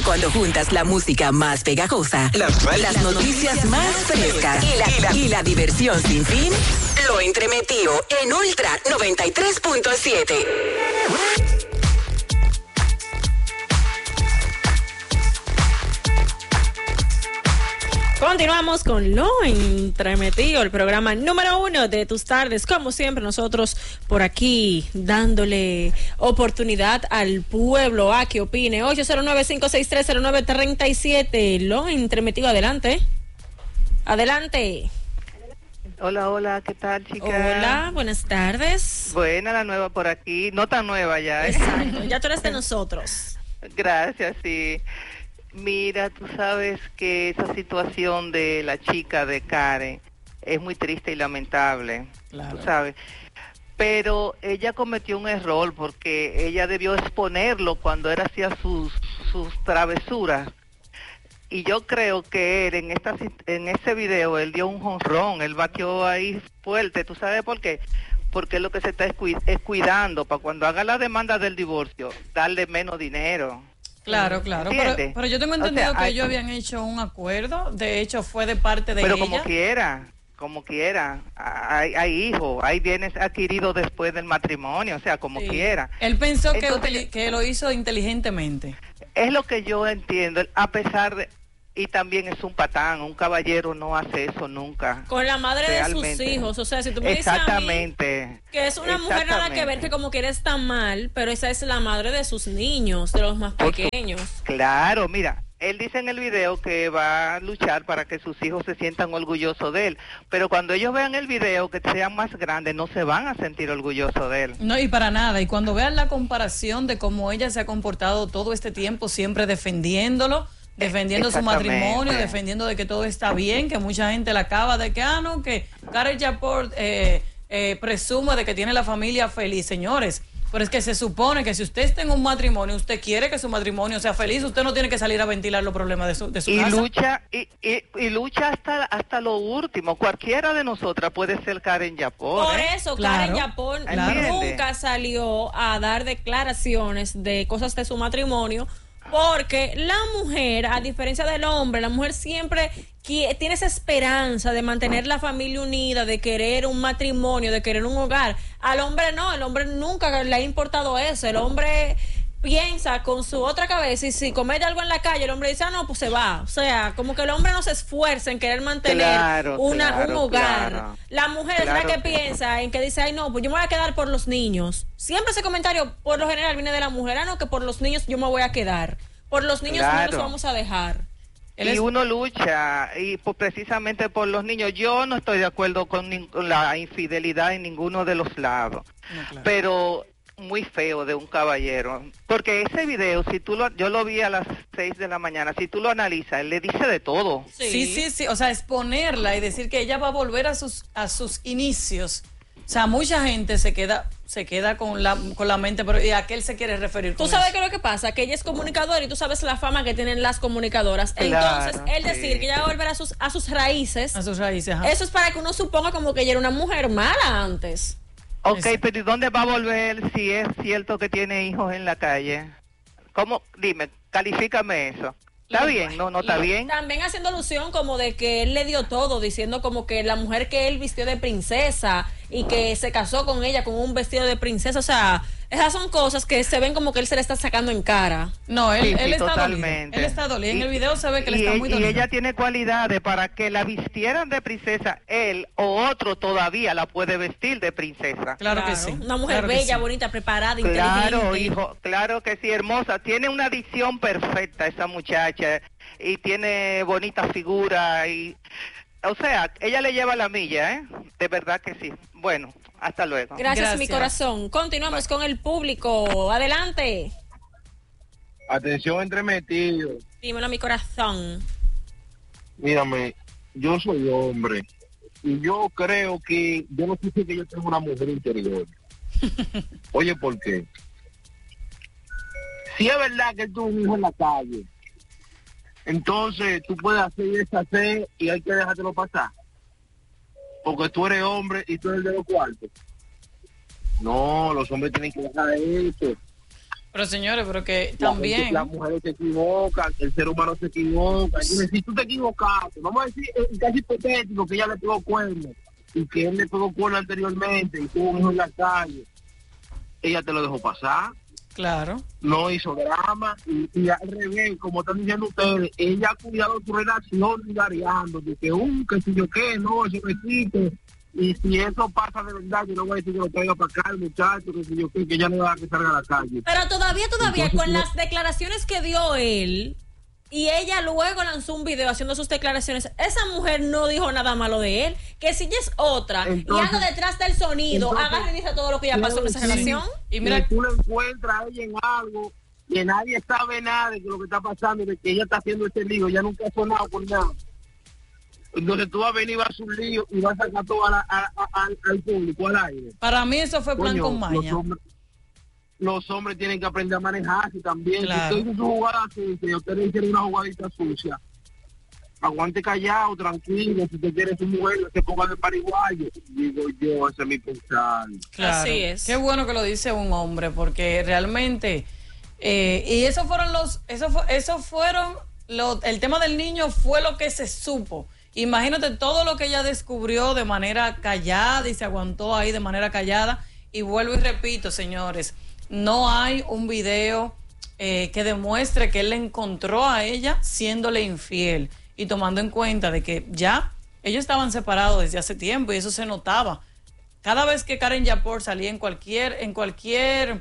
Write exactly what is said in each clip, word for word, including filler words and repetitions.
Porque cuando juntas la música más pegajosa, las, las noticias más frescas y la, y, la, y la diversión sin fin, lo entremetido en Ultra noventa y tres punto siete. Continuamos con Lo Entremetido, el programa número uno de tus tardes. Como siempre, nosotros por aquí dándole oportunidad al pueblo a que opine. ocho cero nueve, cinco seis tres, cero nueve tres siete. Lo Entremetido, adelante. Adelante. Hola, hola, ¿qué tal, chica? Hola, buenas tardes. Buena la nueva por aquí, no tan nueva ya, ¿eh? Exacto, ya tú eres de nosotros. Gracias, sí. Mira, tú sabes que esa situación de la chica de Karen es muy triste y lamentable, claro. Tú sabes. Pero ella cometió un error porque ella debió exponerlo cuando él hacía sus, sus travesuras. Y yo creo que él en esta en ese video, él dio un jonrón, él batió ahí fuerte. ¿Tú sabes por qué? Porque es lo que se está es cuidando para cuando haga la demanda del divorcio, darle menos dinero. Claro, claro, pero, pero yo tengo entendido o sea, que hay, ellos habían hecho un acuerdo, de hecho fue de parte de pero ella. Pero como quiera, como quiera, hay, hay hijos, hay bienes adquiridos después del matrimonio, o sea, como sí. quiera. Él pensó Entonces, que, que lo hizo inteligentemente. Es lo que yo entiendo, a pesar de... Y también es un patán, un caballero no hace eso nunca. Con la madre realmente. De sus hijos, o sea, si tú me dices a mí que es una mujer nada que ver que como quiere está mal, pero esa es la madre de sus niños, de los más Por pequeños. Su... Claro, mira, él dice en el video que va a luchar para que sus hijos se sientan orgullosos de él, pero cuando ellos vean el video que sean más grandes, no se van a sentir orgullosos de él. No, y para nada, y cuando vean la comparación de cómo ella se ha comportado todo este tiempo, siempre defendiéndolo, defendiendo su matrimonio, defendiendo de que todo está bien, que mucha gente la acaba de que, ah, no, que Karen Yapor eh, eh, presume de que tiene la familia feliz. Señores, pero es que se supone que si usted está en un matrimonio, usted quiere que su matrimonio sea feliz, usted no tiene que salir a ventilar los problemas de su, de su y casa. Lucha, y, y, y lucha hasta, hasta lo último. Cualquiera de nosotras puede ser Karen Yapor. Por ¿eh? eso, claro, Karen Yapor claro. nunca salió a dar declaraciones de cosas de su matrimonio, porque la mujer, a diferencia del hombre, la mujer siempre tiene esa esperanza de mantener la familia unida, de querer un matrimonio, de querer un hogar. Al hombre no, el hombre nunca le ha importado eso. El hombre piensa con su otra cabeza y si comete algo en la calle, el hombre dice, ah, no, pues se va. O sea, como que el hombre no se esfuerza en querer mantener claro, una, claro, un hogar. Claro. La mujer claro. es la que piensa en que dice, ay, no, pues yo me voy a quedar por los niños. Siempre ese comentario, por lo general, viene de la mujer, ah, no, que por los niños yo me voy a quedar. Por los niños claro. no los vamos a dejar. Él y es... uno lucha, y por, precisamente por los niños. Yo no estoy de acuerdo con, ni, con la infidelidad en ninguno de los lados. No, claro. Pero... muy feo de un caballero, porque ese video, si tú lo, yo lo vi a las seis de la mañana, si tú lo analizas, él le dice de todo. Sí, sí, sí, sí. O sea, exponerla y decir que ella va a volver a sus a sus inicios. O sea, mucha gente se queda se queda con la con la mente, pero ¿y a qué él se quiere referir? Tú sabes qué es lo que pasa, que ella es comunicadora y tú sabes la fama que tienen las comunicadoras. Claro, entonces, él decir sí. que ella va a volver a sus a sus raíces, a sus raíces, ajá. Eso es para que uno suponga como que ella era una mujer mala antes. Ok, Exacto. Pero ¿y dónde va a volver si es cierto que tiene hijos en la calle? ¿Cómo? Dime, califícame eso. ¿Está bien? No, no está bien. También haciendo alusión como de que él le dio todo, diciendo como que la mujer que él vistió de princesa y que se casó con ella con un vestido de princesa, o sea, esas son cosas que se ven como que él se le está sacando en cara. No, él, sí, él sí, está totalmente. dolido. Él está dolido. En el video se ve que él y está él, muy y dolido. Y ella tiene cualidades para que la vistieran de princesa, él o otro todavía la puede vestir de princesa. Claro, claro que sí. Una mujer claro bella, sí. bonita, preparada, claro, inteligente. Hijo, claro que sí, hermosa. Tiene una dicción perfecta esa muchacha y tiene bonita figura y... O sea, ella le lleva la milla, ¿eh? De verdad que sí. Bueno, hasta luego. Gracias, Gracias. mi corazón. Continuamos Bye. con el público. Adelante. Atención, entremetido. Dímelo, mi corazón. Mírame, yo soy hombre y yo creo que, yo no sé si que yo tengo una mujer interior. Oye, ¿por qué? Si es verdad que él tuvo un hijo en la calle, entonces tú puedes hacer y deshacer y hay que dejártelo pasar. Porque tú eres hombre y tú eres el de los cuartos. No, los hombres tienen que dejar eso. Pero señores, pero que también... Las mujeres se equivocan, el ser humano se equivoca. Entonces, si tú te equivocaste, vamos a decir, es casi hipotético que ella le pegó cuerno y que él le pegó cuerno anteriormente y tuvo un hijo en la calle, ella te lo dejó pasar. Claro. No hizo drama y, y al revés, como están diciendo ustedes, ella ha cuidado su relación variando, de que, uh, que si yo qué, no, eso no existe. Y si eso pasa de verdad, yo no voy a decir que lo traiga para acá el muchacho, que si yo qué, que ya no va a que salga a la calle. Pero todavía, todavía, Entonces, con yo... las declaraciones que dio él, y ella luego lanzó un video haciendo sus declaraciones, esa mujer no dijo nada malo de él, que si ella es otra, entonces, y anda detrás del sonido, entonces, agarra y dice todo lo que ya pasó en esa sí, relación. Y mira, tú le encuentras a ella en algo, que nadie sabe nada de lo que está pasando, de que ella está haciendo este lío, ella nunca ha sonado por nada. Entonces tú vas a venir, vas a hacer un lío y vas a sacar todo a la, a, a, a, al público, al aire. Para mí eso fue plan Coño, con maña. Los hombres, los hombres tienen que aprender a manejarse también. Claro. Si usted hizo su jugada sucia y usted le hicieron una jugadita sucia, aguante callado, tranquilo. Si usted quiere su mujer, se ponga de pariguayo. Digo yo, ese es mi pensar. Claro. Así es. Qué bueno que lo dice un hombre, porque realmente... Eh, y esos fueron los... Esos, esos fueron... Lo, el tema del niño fue lo que se supo. Imagínate todo lo que ella descubrió de manera callada y se aguantó ahí de manera callada. Y vuelvo y repito, señores, no hay un video eh, que demuestre que él le encontró a ella siéndole infiel y tomando en cuenta de que ya ellos estaban separados desde hace tiempo y eso se notaba. Cada vez que Karen Yapor salía en cualquier, en cualquier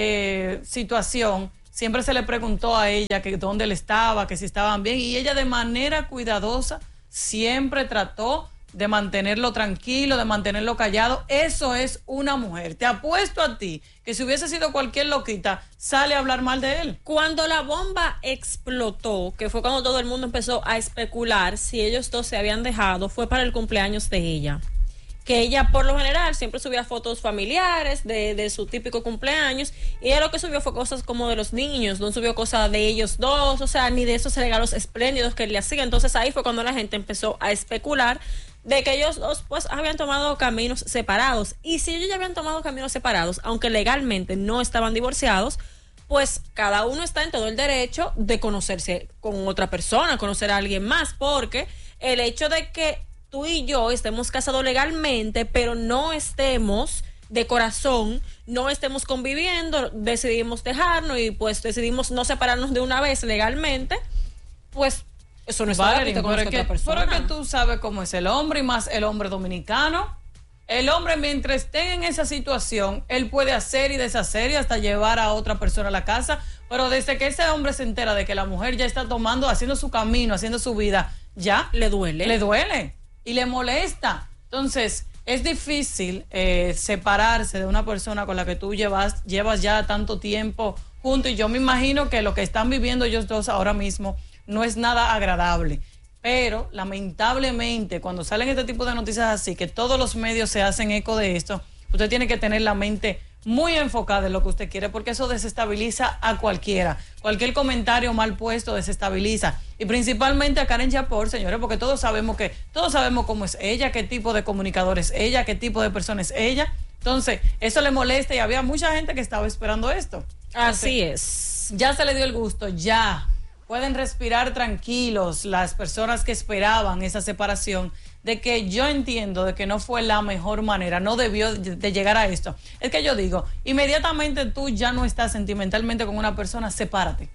eh, situación, siempre se le preguntó a ella que dónde él estaba, que si estaban bien, y ella de manera cuidadosa siempre trató de mantenerlo tranquilo, de mantenerlo callado. Eso es una mujer. Te apuesto a ti que si hubiese sido cualquier loquita, sale a hablar mal de él. Cuando la bomba explotó, que fue cuando todo el mundo empezó a especular si ellos dos se habían dejado, fue para el cumpleaños de ella. Que ella por lo general siempre subía fotos familiares de, de su típico cumpleaños, y ella lo que subió fue cosas como de los niños, no subió cosas de ellos dos, o sea, ni de esos regalos espléndidos que él le hacía. Entonces ahí fue cuando la gente empezó a especular de que ellos dos pues habían tomado caminos separados, y si ellos ya habían tomado caminos separados, aunque legalmente no estaban divorciados, pues cada uno está en todo el derecho de conocerse con otra persona, conocer a alguien más, porque el hecho de que tú y yo estemos casados legalmente, pero no estemos de corazón, no estemos conviviendo, decidimos dejarnos y pues decidimos no separarnos de una vez legalmente, pues eso no es Valerie, pero es que, pero que tú sabes cómo es el hombre, y más el hombre dominicano. El hombre, mientras esté en esa situación, él puede hacer y deshacer y hasta llevar a otra persona a la casa, pero desde que ese hombre se entera de que la mujer ya está tomando, haciendo su camino, haciendo su vida, ya le duele. Le duele y le molesta. Entonces, es difícil eh, separarse de una persona con la que tú llevas, llevas ya tanto tiempo juntos, y yo me imagino que lo que están viviendo ellos dos ahora mismo no es nada agradable. Pero lamentablemente cuando salen este tipo de noticias así, que todos los medios se hacen eco de esto, usted tiene que tener la mente muy enfocada en lo que usted quiere, porque eso desestabiliza a cualquiera. Cualquier comentario mal puesto desestabiliza, y principalmente a Karen Yapor, señores, porque todos sabemos que todos sabemos cómo es ella, qué tipo de comunicador es ella, qué tipo de persona es ella. Entonces eso le molesta, y había mucha gente que estaba esperando esto. Entonces, así es. Ya se le dio el gusto, ya pueden respirar tranquilos las personas que esperaban esa separación, de que yo entiendo de que no fue la mejor manera, no debió de llegar a esto. Es que yo digo, inmediatamente tú ya no estás sentimentalmente con una persona, sepárate.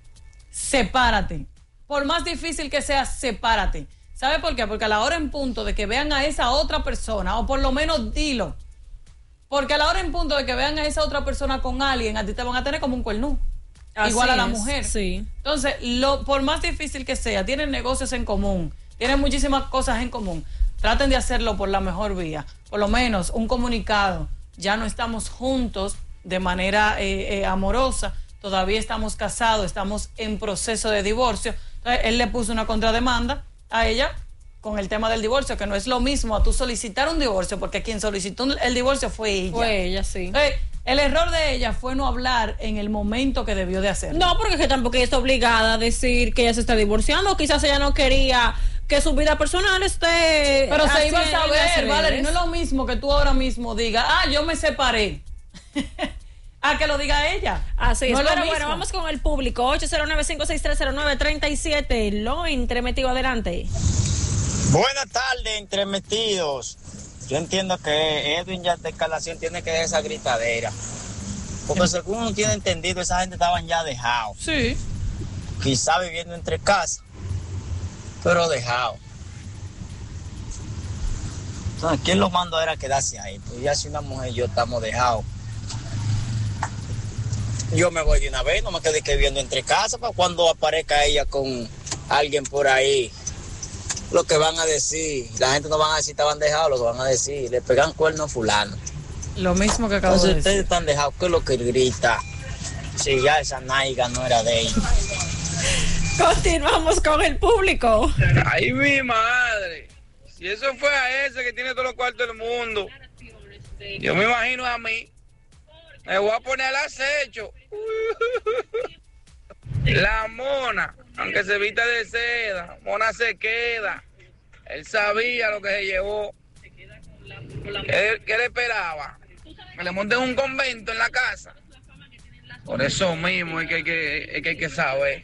Sepárate. Por más difícil que sea, sepárate. ¿Sabe por qué? Porque a la hora en punto de que vean a esa otra persona, o por lo menos dilo, porque a la hora en punto de que vean a esa otra persona con alguien, a ti te van a tener como un cuernú. Así igual a la es, mujer. Sí. Entonces, lo, por más difícil que sea, tienen negocios en común, tienen muchísimas cosas en común. Traten de hacerlo por la mejor vía. Por lo menos un comunicado. Ya no estamos juntos de manera eh, eh, amorosa. Todavía estamos casados, estamos en proceso de divorcio. Entonces, él le puso una contrademanda a ella con el tema del divorcio, que no es lo mismo a tú solicitar un divorcio, porque quien solicitó el divorcio fue ella. Fue ella, sí. Entonces, el error de ella fue no hablar en el momento que debió de hacerlo. No, porque es que tampoco ella está obligada a decir que ella se está divorciando. Quizás ella no quería que su vida personal esté... Pero se iba a saber, Valerie, no es lo mismo que tú ahora mismo digas, ah, yo me separé. a que lo diga ella. Así no es. es Pero lo bueno, mismo. vamos con el público. ocho cero nueve, cinco seis tres, cero nueve tres siete. Lo entremetido, adelante. Buenas tardes, entremetidos. Yo entiendo que Edwin ya de escalación tiene que dejar esa gritadera. Porque según uno tiene entendido, esa gente estaban ya dejados. Sí. Quizá viviendo entre casas, pero dejados. Entonces, ¿quién lo mandó era quedarse ahí? Pues ya si una mujer y yo estamos dejados. Yo me voy de una vez, no me quedé que viviendo entre casas, para cuando aparezca ella con alguien por ahí. Lo que van a decir, la gente no van a decir estaban dejados, lo que van a decir, le pegan cuernos a fulano. Lo mismo que acabo Entonces de ustedes decir. están dejados, ¿qué es lo que grita? Si ya esa naiga no era de ella. Continuamos con el público. Ay, mi madre. Si eso fue a ese que tiene todos los cuartos del mundo, yo me imagino a mí. Me voy a poner al acecho. La mona, aunque se vista de seda, mona se queda. Él sabía lo que se llevó. ¿Qué, qué le esperaba? Que le monten un convento en la casa. Por eso mismo es que hay que, es que, hay que saber.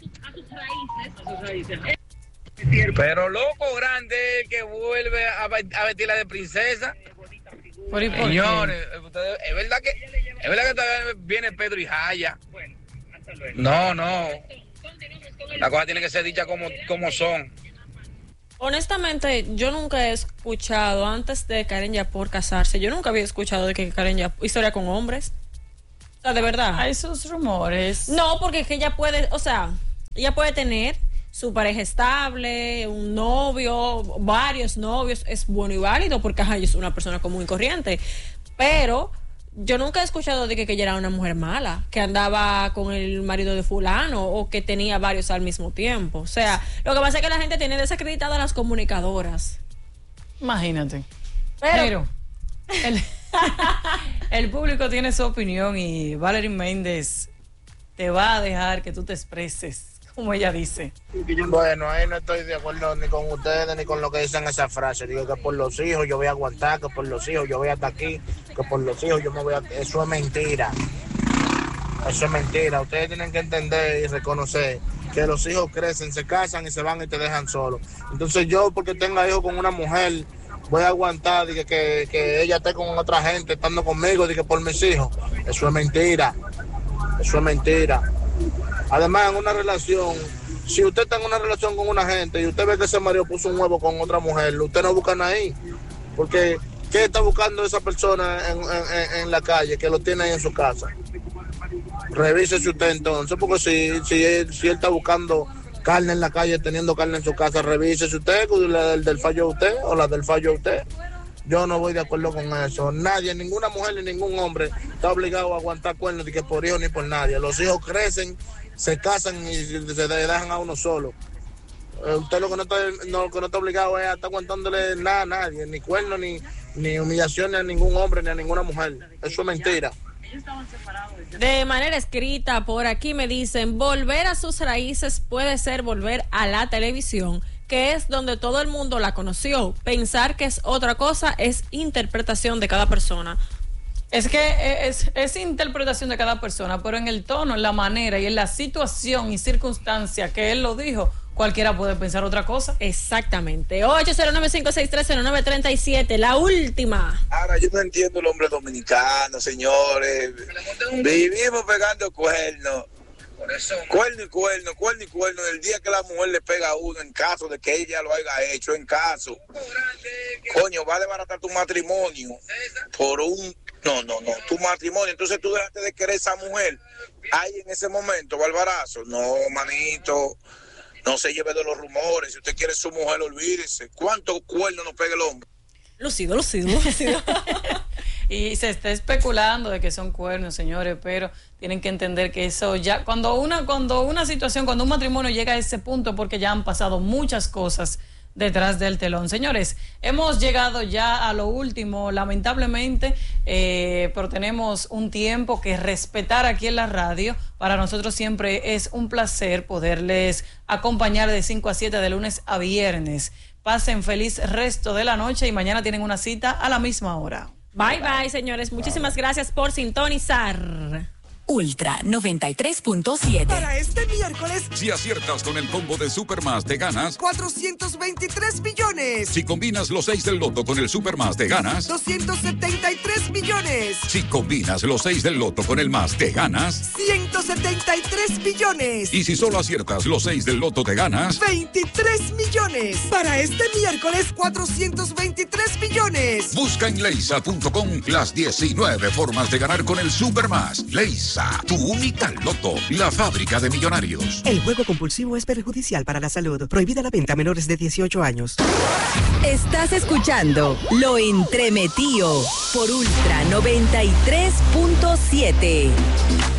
Pero loco grande es el que vuelve a, a vestirla de princesa. ¿Por y por Señores, ustedes- es verdad que es verdad que todavía viene Pedro y Jaya. No, no. La cosa tiene que ser dicha como, como son. Honestamente, yo nunca he escuchado, antes de Karen Yapor casarse, yo nunca había escuchado de que Karen Yapor, historia con hombres. O sea, de verdad. Hay esos rumores. No, porque es que ella puede, o sea, ella puede tener su pareja estable, un novio, varios novios, es bueno y válido porque ajá, ella es una persona común y corriente. Pero yo nunca he escuchado de que, que ella era una mujer mala, que andaba con el marido de fulano o que tenía varios al mismo tiempo. O sea, lo que pasa es que la gente tiene desacreditadas a las comunicadoras. Imagínate. Pero, Pero el, el público tiene su opinión y Valerie Méndez te va a dejar que tú te expreses, como ella dice. Bueno, ahí no estoy de acuerdo ni con ustedes ni con lo que dicen esa frase. Digo que por los hijos yo voy a aguantar, que por los hijos yo voy hasta aquí, que por los hijos yo me voy a... Eso es mentira. Eso es mentira. Ustedes tienen que entender y reconocer que los hijos crecen, se casan y se van y te dejan solo. Entonces yo, porque tenga hijos con una mujer, voy a aguantar que, que, que ella esté con otra gente estando conmigo, que por mis hijos. Eso es mentira. Eso es mentira. Además, en una relación, si usted está en una relación con una gente y usted ve que ese marido puso un huevo con otra mujer, usted no busca nada ahí. Porque, ¿qué está buscando esa persona en, en, en la calle que lo tiene ahí en su casa? Revísese usted entonces, porque si, si, él, si él está buscando carne en la calle, teniendo carne en su casa, revísese usted, la del, del fallo de usted o la del fallo de usted. Yo no voy de acuerdo con eso. Nadie, ninguna mujer ni ningún hombre está obligado a aguantar cuernos ni que por hijos ni por nadie. Los hijos crecen, se casan y se dejan a uno solo. Eh, usted lo que no está, no, lo que no está obligado es a estar aguantándole nada a nadie, ni cuernos, ni, ni humillaciones a ningún hombre, ni a ninguna mujer. Eso es mentira. de manera escrita, por aquí me dicen, volver a sus raíces puede ser volver a la televisión, que es donde todo el mundo la conoció. Pensar que es otra cosa es interpretación de cada persona. Es que es, es interpretación de cada persona, pero en el tono, en la manera y en la situación y circunstancia que él lo dijo, cualquiera puede pensar otra cosa. Exactamente. ocho cero nueve, cinco seis tres, cero nueve tres siete, la última. Ahora, yo no entiendo el hombre dominicano, señores. Vivimos pegando cuernos. Cuerno y cuerno, cuerno y cuerno. El día que la mujer le pega a uno, en caso de que ella lo haya hecho, en caso, coño, va a desbaratar tu matrimonio por un... No, no, no, tu matrimonio. Entonces tú dejaste de querer a esa mujer ahí en ese momento, Barbarazo. No, manito, no se lleve de los rumores. Si usted quiere su mujer, olvídese. ¿Cuántos cuernos nos pega el hombre? Lucido, lucido, lucido. Y se está especulando de que son cuernos, señores, pero tienen que entender que eso ya, cuando una, cuando una situación, cuando un matrimonio llega a ese punto, porque ya han pasado muchas cosas detrás del telón. Señores, hemos llegado ya a lo último, lamentablemente, eh, pero tenemos un tiempo que respetar aquí en la radio. Para nosotros siempre es un placer poderles acompañar de cinco a siete de lunes a viernes. Pasen feliz resto de la noche y mañana tienen una cita a la misma hora. Bye, bye, bye, señores. Muchísimas gracias por sintonizar. Ultra noventa y tres punto siete. Para este miércoles, si aciertas con el combo de Supermás, te ganas cuatrocientos veintitrés millones. Si combinas los seis del loto con el Supermás, te ganas doscientos setenta y tres millones. Si combinas los seis del loto con el más, te ganas ciento setenta y tres millones. Y si solo aciertas los seis del loto, te ganas veintitrés millones. Para este miércoles, cuatrocientos veintitrés millones. Busca en leisa punto com las diecinueve formas de ganar con el Supermás. Leisa, tu única loto, la fábrica de millonarios. El juego compulsivo es perjudicial para la salud. Prohibida la venta a menores de dieciocho años. Estás escuchando Lo Entremetido por Ultra noventa y tres punto siete.